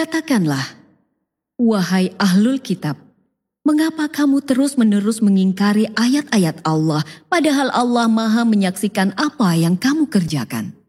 Katakanlah, wahai ahlul kitab, mengapa kamu terus-menerus mengingkari ayat-ayat Allah, padahal Allah Maha menyaksikan apa yang kamu kerjakan?